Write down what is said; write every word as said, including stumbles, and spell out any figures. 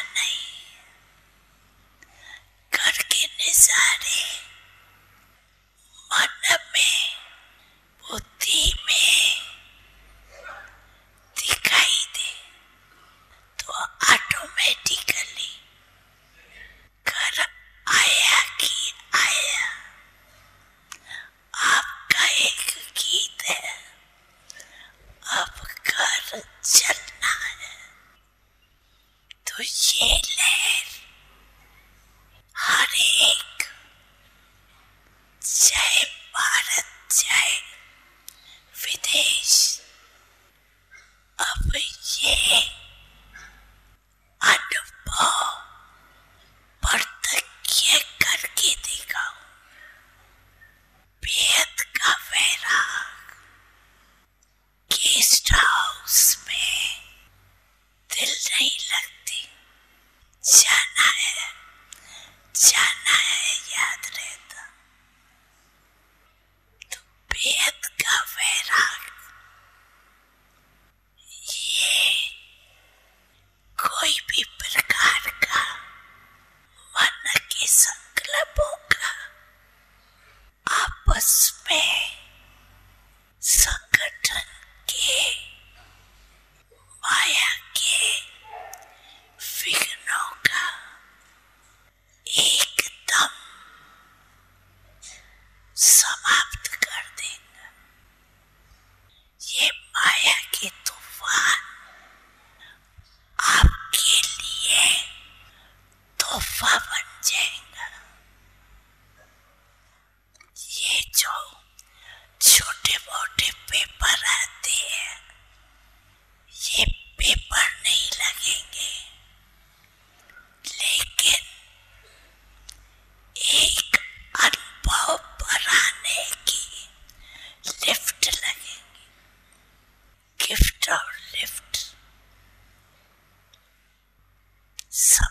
नहीं करके निसारे मन में बुद्धि में दिखाई दे तो ऑटोमेटिकली कर आया कि आया। आपका एक गीत है, अब कर चलना है। तो ये लहर हर एक जय भारत जय विदेश, अब ये अनुभव प्रत्यक्ष करके दिखाओ। बेहद का वैराग गेस्ट हाउस में दिल नहीं लगती, जाना है जाना है याद रहता। तो बेहद का वैराग ये कोई भी प्रकार का मन के संकल्पों का आपस में संगठन के माया के विघ्नों का एकदम समाप्त कर देगा। ये माया के तूफान आपके लिए तोहफा बन जाएगा। ये जो छोटे मोटे पेपर आते हैं, ये पेपर नहीं लगेंगे, लेकिन एक अनुभव बढ़ाने की लिफ्ट लगेंगी। गिफ्ट और लिफ्ट